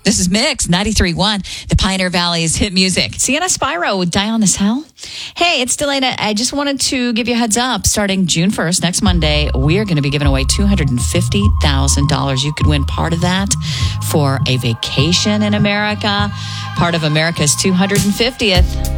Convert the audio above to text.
This is Mix 93.1, the Pioneer Valley's hit music. Sienna Spyro with Die on This Hell. Hey, it's Delana. I just wanted to give you a heads up. Starting June 1st, next Monday, we are going to be giving away $250,000. You could win part of that for a vacation in America, part of America's 250th